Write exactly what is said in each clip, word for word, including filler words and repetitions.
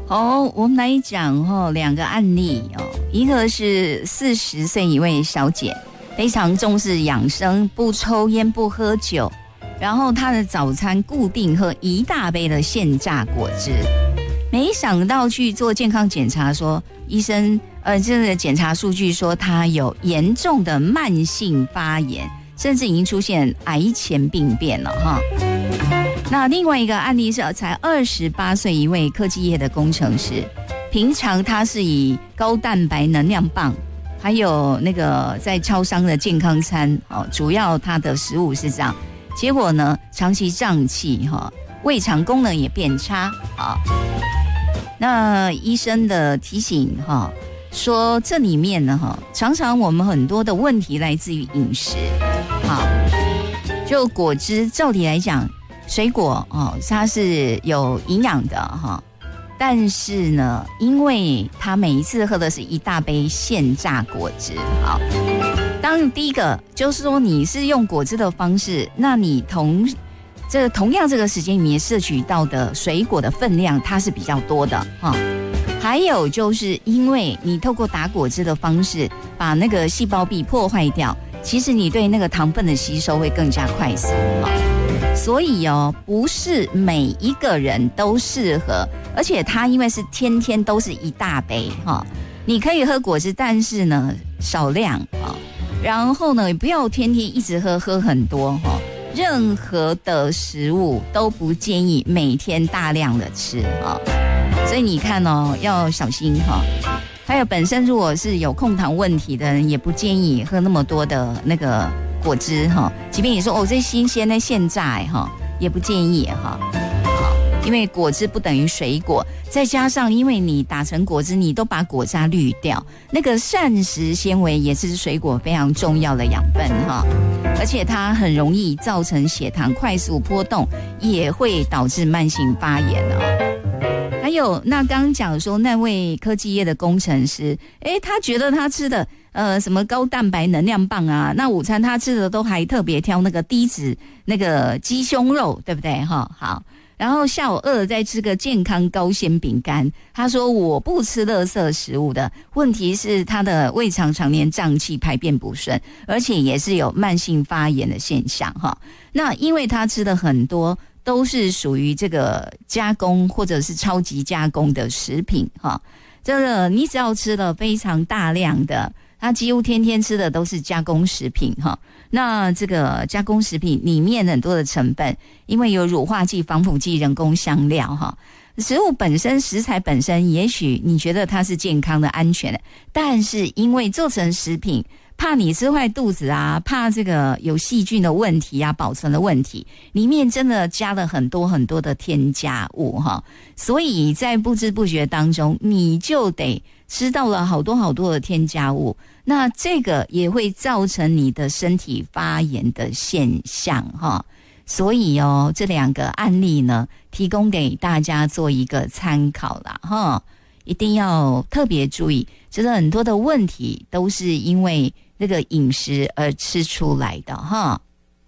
好，我们来讲哈两个案例哦，一个是四十岁一位小姐，非常重视养生，不抽烟不喝酒，然后她的早餐固定喝一大杯的现榨果汁，没想到去做健康检查说，医生呃这个检查数据说她有严重的慢性发炎，甚至已经出现癌前病变了哈。那另外一个案例是才二十八岁一位科技业的工程师，平常他是以高蛋白能量棒，还有那个在超商的健康餐哦，主要他的食物是这样，结果呢长期胀气哈，胃肠功能也变差啊。那医生的提醒哈，说这里面呢哈，常常我们很多的问题来自于饮食，好，就果汁照理来讲。水果哦，它是有营养的哈，但是呢，因为他每一次喝的是一大杯现榨果汁，好，当然第一个就是说你是用果汁的方式，那你同这同样这个时间里面摄取到的水果的分量，它是比较多的哈。还有就是因为你透过打果汁的方式把那个细胞壁破坏掉，其实你对那个糖分的吸收会更加快速哈。所以哦，不是每一个人都适合，而且它因为是天天都是一大杯哈，你可以喝果汁，但是呢少量啊，然后呢不要天天一直喝，喝很多哈。任何的食物都不建议每天大量的吃啊，所以你看哦要小心哈。还有本身如果是有控糖问题的人，也不建议喝那么多的那个。果汁哈，即便你说哦这新鲜的现榨哈，也不建议哈，好，因为果汁不等于水果，再加上因为你打成果汁，你都把果渣滤掉，那个膳食纤维也是水果非常重要的养分哈，而且它很容易造成血糖快速波动，也会导致慢性发炎哦。还有那刚刚讲说那位科技业的工程师，诶，他觉得他吃的呃什么高蛋白能量棒啊，那午餐他吃的都还特别挑那个低脂那个鸡胸肉，对不对哈？好，然后下午饿了再吃个健康高纤饼干。他说我不吃垃圾食物的，问题是他的胃肠常年胀气，排便不顺，而且也是有慢性发炎的现象哈。那因为他吃的很多都是属于这个加工或者是超级加工的食品哈，这个你只要吃了非常大量的，他几乎天天吃的都是加工食品哈。那这个加工食品里面很多的成分，因为有乳化剂、防腐剂、人工香料哈。食物本身食材本身，也许你觉得它是健康的、安全的，但是因为做成食品，怕你吃坏肚子啊，怕这个有细菌的问题啊，保存的问题，里面真的加了很多很多的添加物哈，所以在不知不觉当中，你就得吃到了好多好多的添加物，那这个也会造成你的身体发炎的现象哈。所以哦，这两个案例呢，提供给大家做一个参考啦哈，一定要特别注意，就是很多的问题都是因为那个饮食而吃出来的哈。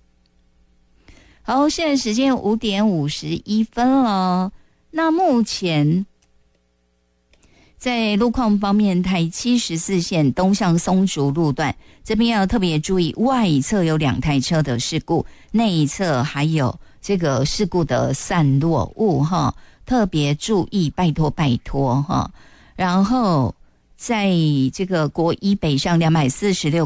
好，现在时间五点五十一分了。那目前在路况方面，台七十四线东向松竹路段这边要特别注意，外侧有两台车的事故，内侧还有这个事故的散落物哈，特别注意，拜托拜托哈。然后在这个国一北上两百四十六